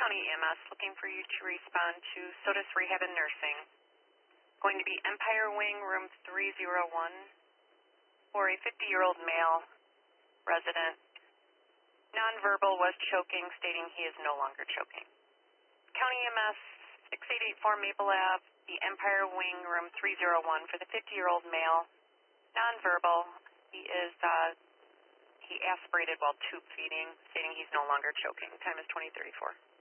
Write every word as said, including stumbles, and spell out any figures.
County E M S, looking for you to respond to SOTUS Rehab and Nursing. Going to be Empire Wing, room three oh one, for a fifty-year-old male resident. Nonverbal, was choking, stating he is no longer choking. County E M S, six eight eight four Maple Ave, the Empire Wing, room three oh one, for the fifty-year-old male. Nonverbal, he is, uh, he aspirated while tube feeding, stating he's no longer choking. Time is twenty thirty-four.